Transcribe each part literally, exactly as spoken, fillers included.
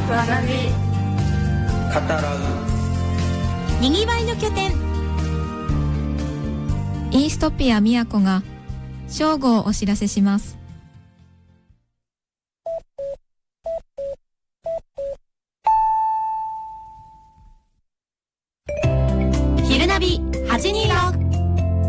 学び語らうにぎわいの拠点イーストピア宮古が正午をお知らせします。 昼ナビはちにーろく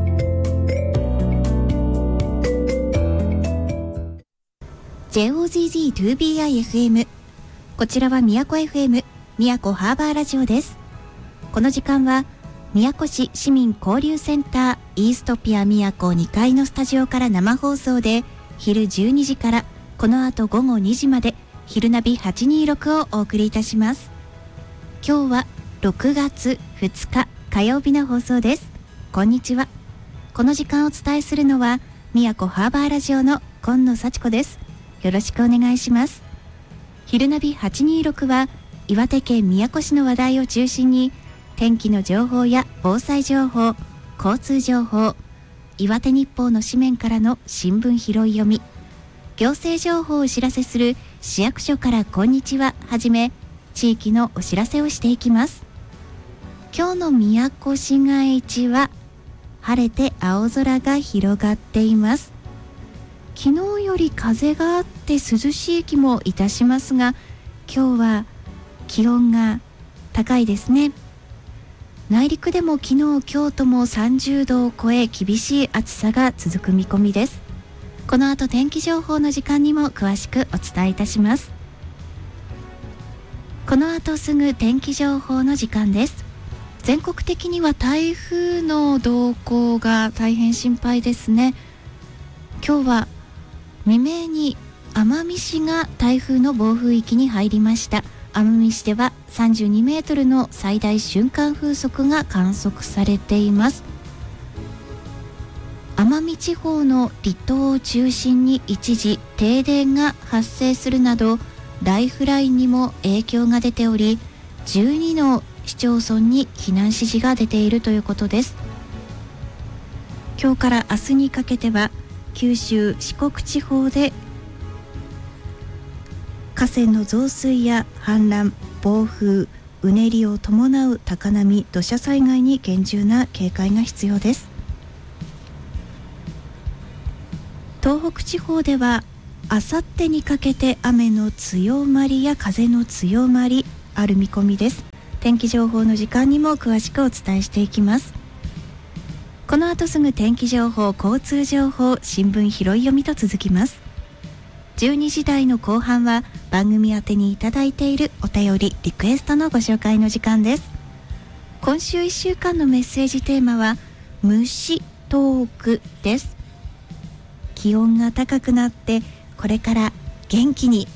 ジェイオーゼット ツービーアイエフエム こちらは宮古 エフエム 宮古ハーバーラジオです。この時間は宮古市市民交流センターイーストピア宮古にかいのスタジオから生放送で昼じゅうにじからこの後午後にじまで昼ナビはちにーろくをお送りいたします。今日はろくがつふつか火曜日の放送です。こんにちは。この時間をお伝えするのは宮古ハーバーラジオの今野幸子です。よろしくお願いします。昼ナビはちにーろくは岩手県宮古市の話題を中心に天気の情報や防災情報、交通情報、岩手日報の紙面からの新聞拾い読み、行政情報をお知らせする市役所からこんにちははじめ地域のお知らせをしていきます。今日の宮古市街地は晴れて青空が広がっています。昨日より風があって涼しい気もいたしますが、今日は気温が高いですね。内陸でも昨日今日ともさんじゅうどを超え厳しい暑さが続く見込みです。この後天気情報の時間にも詳しくお伝えいたします。この後すぐ天気情報の時間です。全国的には台風の動向が大変心配ですね。今日は未明に奄美市が台風の暴風域に入りました。奄美市ではさんじゅうにメートルの最大瞬間風速が観測されています。奄美地方の離島を中心に一時停電が発生するなどライフラインにも影響が出ており、じゅうにの市町村に避難指示が出ているということです。今日から明日にかけては九州四国地方で河川の増水や氾濫、暴風、うねりを伴う高波、土砂災害に厳重な警戒が必要です。東北地方ではあさってにかけて雨の強まりや風の強まりある見込みです。天気情報の時間にも詳しくお伝えしていきます。この後すぐ天気情報、交通情報、新聞拾い読みと続きます。じゅうにじ台の後半は番組宛てにいただいているお便りリクエストのご紹介の時間です。今週いっしゅうかんのメッセージテーマは虫トークです。気温が高くなってこれから元気に